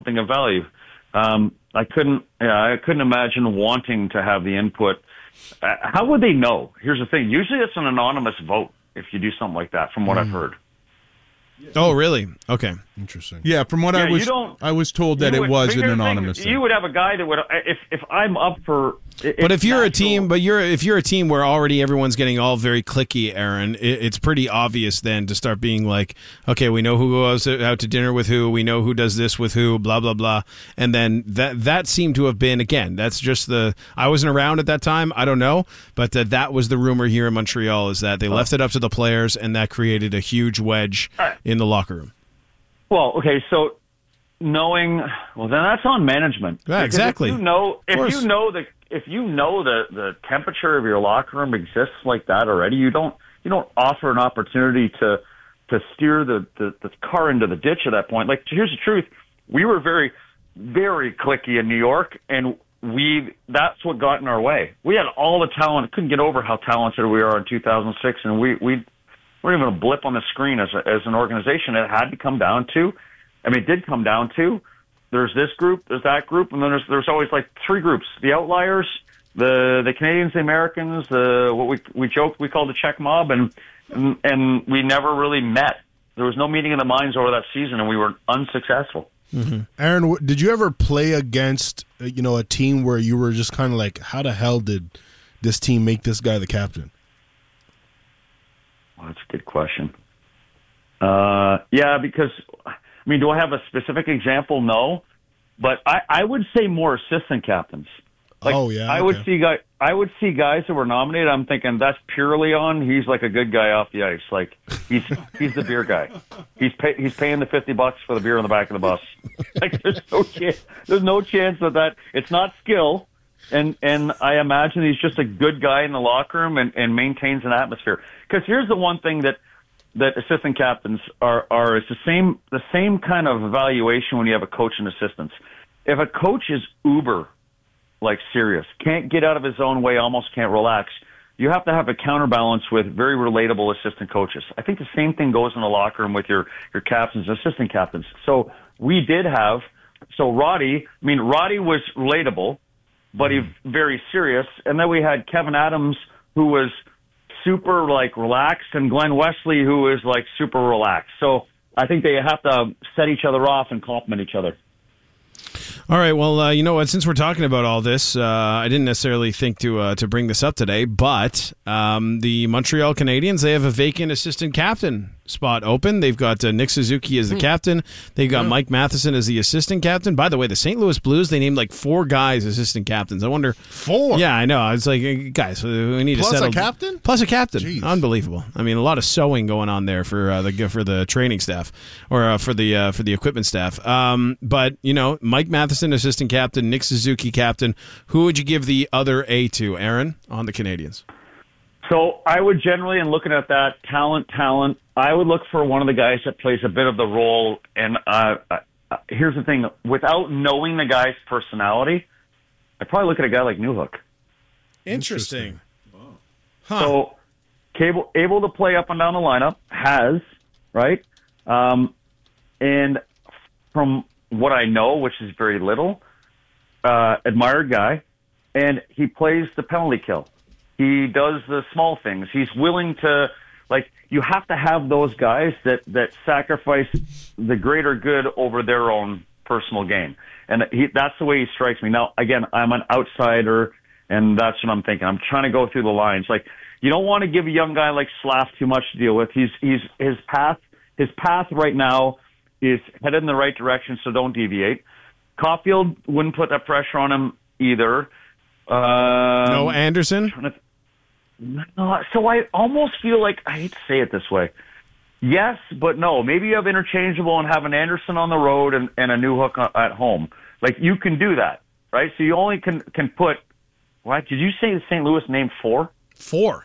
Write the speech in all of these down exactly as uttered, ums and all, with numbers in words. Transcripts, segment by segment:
something of value. Um, I couldn't, yeah, I couldn't imagine wanting to have the input. Uh, how would they know? Here's the thing. Usually it's an anonymous vote if you do something like that, from what mm. I've heard. Oh, really? Okay. Interesting. Yeah, from what yeah, I was I was told that it would, was an anonymous thing, thing. You would have a guy that would, if if I'm up for... If but if you're natural, a team, but you're if you're a team where already everyone's getting all very cliquey, Aaron, it, it's pretty obvious then to start being like, okay, we know who goes out to dinner with who, we know who does this with who, blah blah blah, and then that that seemed to have been again. That's just the I wasn't around at that time, I don't know, but uh, that was the rumor here in Montreal is that they oh. left it up to the players, and that created a huge wedge right. in the locker room. Well, okay, so knowing, well, then that's on management. Yeah, exactly. If you know, if you know the if you know the, the temperature of your locker room exists like that already, you don't you don't offer an opportunity to to steer the, the, the car into the ditch at that point. Like, here's the truth: we were very very cliquey in New York, and we that's what got in our way. We had all the talent, couldn't get over how talented we are in two thousand six, and we we weren't even a blip on the screen as a, as an organization. It had to come down to, I mean, it did come down to. There's this group, there's that group, and then there's there's always like three groups: the outliers, the the Canadians, the Americans, the what we we joked we called the Czech mob, and and, and we never really met. There was no meeting of the minds over that season, and we were unsuccessful. Mm-hmm. Aaron, did you ever play against you know a team where you were just kind of like, how the hell did this team make this guy the captain? Well, that's a good question. Uh, yeah, because. I mean, do I have a specific example? No, but I, I would say more assistant captains. Like, oh yeah, I okay. would see guy. I would see guys that were nominated. I'm thinking that's purely on. He's like a good guy off the ice. Like he's he's the beer guy. He's pay, he's paying the fifty bucks for the beer on the back of the bus. Like there's no chance. There's no chance that that it's not skill. And and I imagine he's just a good guy in the locker room and, and maintains an atmosphere. Because here's the one thing that. that assistant captains are, are it's the same the same kind of evaluation when you have a coach and assistants. If a coach is uber, like serious, can't get out of his own way, almost can't relax, you have to have a counterbalance with very relatable assistant coaches. I think the same thing goes in the locker room with your, your captains and assistant captains. So we did have, so Roddy, I mean, Roddy was relatable, but he's very serious. And then we had Kevin Adams, who was super like relaxed, and Glenn Wesley, who is like super relaxed. So I think they have to set each other off and compliment each other. All right. Well, uh, you know what? Since we're talking about all this, uh, I didn't necessarily think to uh, to bring this up today, but um, the Montreal Canadiens, they have a vacant assistant captain spot open. They've got uh, Nick Suzuki as the hmm. captain. They've got yeah. Mike Matheson as the assistant captain. By the way, the Saint Louis Blues, they named like four guys assistant captains. I wonder. Four? Yeah, I know. It's like, guys, we need Plus to settle. Plus a captain? Plus a captain. Jeez. Unbelievable. I mean, a lot of sewing going on there for uh, the for the training staff or uh, for the uh, for the equipment staff. Um, but, you know, Mike Matheson, assistant captain, Nick Suzuki, captain. Who would you give the other A to, Aaron, on the Canadiens? So I would generally, in looking at that, talent, talent, I would look for one of the guys that plays a bit of the role. And uh, uh, here's the thing. Without knowing the guy's personality, I'd probably look at a guy like Newhook. Interesting. Wow. Huh. So able, able to play up and down the lineup, has, right? Um, and from what I know, which is very little, uh, admired guy, and he plays the penalty kill. He does the small things. He's willing to, like, you have to have those guys that, that sacrifice the greater good over their own personal gain. And he, that's the way he strikes me. Now, again, I'm an outsider, and that's what I'm thinking. I'm trying to go through the lines. Like, you don't want to give a young guy like Slav too much to deal with. He's, he's, his path, his path right now is headed in the right direction, so don't deviate. Caulfield wouldn't put that pressure on him either. Um, no Anderson? No, so I almost feel like, I hate to say it this way, yes, but no. Maybe you have interchangeable and have an Anderson on the road and, and a Newhook at home. Like, you can do that, right? So you only can, can put, what, did you say the Saint Louis named four? Four.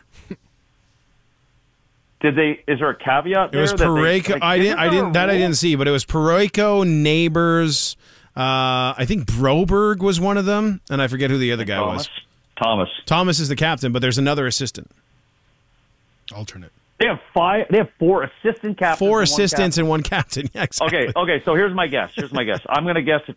Did they? Is there a caveat there? It was Parayko. Like, I didn't. I didn't. That I didn't see. But it was Parayko, Neighbors. Uh, I think Broberg was one of them, and I forget who the other guy Thomas. was. Thomas. Thomas is the captain, but there's another assistant. Alternate. They have five. They have four assistant captains. Four and one assistants captain. and one captain. Yeah, exactly. Okay, okay. So here's my guess. Here's my guess. I'm going to guess